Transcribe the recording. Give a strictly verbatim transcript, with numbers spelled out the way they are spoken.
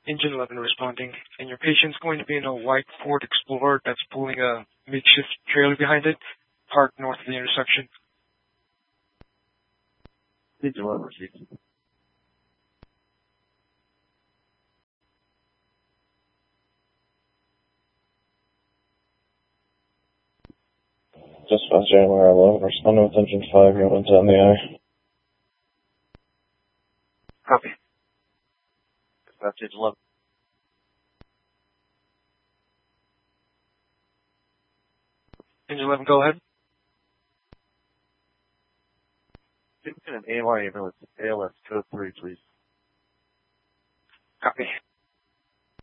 Engine eleven responding, and your patient's going to be in a white Ford Explorer that's pulling a makeshift trailer behind it, parked north of the intersection. Engine eleven received. Dispatch January eleven, responding with engine five, units on the eye. Copy. Dispatch engine eleven. Engine eleven, go ahead. An A M R ambulance, A L S code three, please. Copy.